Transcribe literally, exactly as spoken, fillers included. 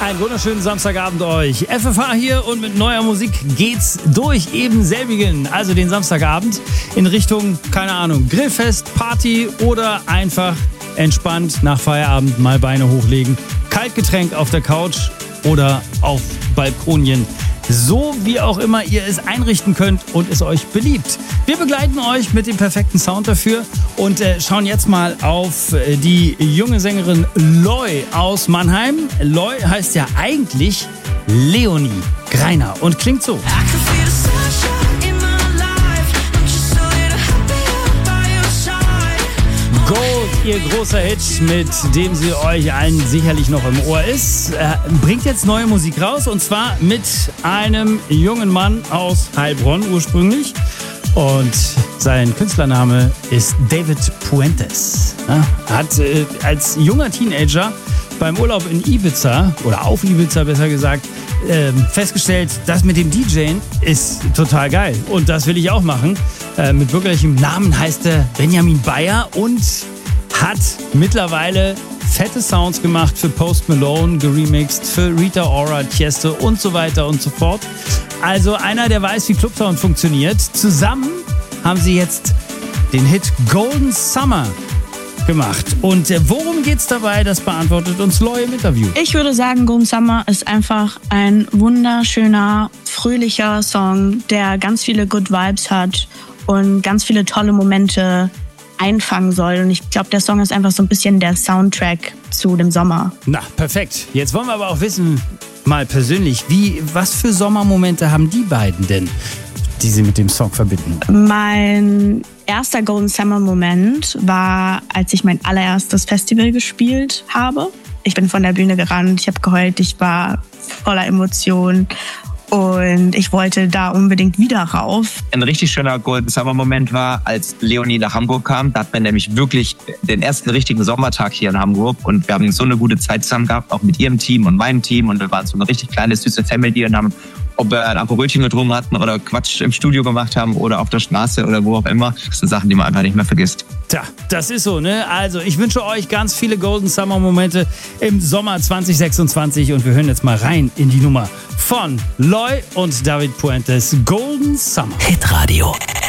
Einen wunderschönen Samstagabend euch. F F H hier und mit neuer Musik geht's durch eben selbigen, also den Samstagabend, in Richtung, keine Ahnung, Grillfest, Party oder einfach entspannt nach Feierabend mal Beine hochlegen. Kaltgetränk auf der Couch oder auf Balkonien. So wie auch immer ihr es einrichten könnt und es euch beliebt. Wir begleiten euch mit dem perfekten Sound dafür und äh, schauen jetzt mal auf äh, die junge Sängerin Loy aus Mannheim. Loy heißt ja eigentlich Leonie Greiner und klingt so. Gold, ihr großer Hit, mit dem sie euch allen sicherlich noch im Ohr ist, äh, bringt jetzt neue Musik raus und zwar mit einem jungen Mann aus Heilbronn ursprünglich und sein Künstlername ist David Puentes. Ja, hat äh, als junger Teenager beim Urlaub in Ibiza oder auf Ibiza besser gesagt äh, festgestellt, das mit dem DJen ist total geil und das will ich auch machen. Äh, mit bürgerlichem Namen heißt er Benjamin Bayer und hat mittlerweile fette Sounds gemacht für Post Malone, geremixed, für Rita Ora, Tiesto und so weiter und so fort. Also einer, der weiß, wie Clubsound funktioniert. Zusammen haben sie jetzt den Hit Golden Summer gemacht. Und äh, worum geht's dabei? Das beantwortet uns Loy im Interview. Ich würde sagen, Golden Summer ist einfach ein wunderschöner, fröhlicher Song, der ganz viele Good Vibes hat und ganz viele tolle Momente einfangen soll. Und ich glaube, der Song ist einfach so ein bisschen der Soundtrack zu dem Sommer. Na, perfekt. Jetzt wollen wir aber auch wissen, mal persönlich, wie, was für Sommermomente haben die beiden denn, die sie mit dem Song verbinden? Mein erster Golden Summer Moment war, als ich mein allererstes Festival gespielt habe. Ich bin von der Bühne gerannt, ich habe geheult, ich war voller Emotionen. Und ich wollte da unbedingt wieder rauf. Ein richtig schöner Golden Summer Moment war, als Leonie nach Hamburg kam. Da hat man nämlich wirklich den ersten richtigen Sommertag hier in Hamburg. Und wir haben so eine gute Zeit zusammen gehabt, auch mit ihrem Team und meinem Team. Und wir waren so eine richtig kleine, süße Family und haben, ob wir ein Aperolchen getrunken hatten oder Quatsch im Studio gemacht haben oder auf der Straße oder wo auch immer. Das sind Sachen, die man einfach nicht mehr vergisst. Tja, das ist so, ne? Also, ich wünsche euch ganz viele Golden Summer Momente im Sommer zwanzig sechsundzwanzig und wir hören jetzt mal rein in die Nummer von Loy und David Puentes, Golden Summer. Hitradio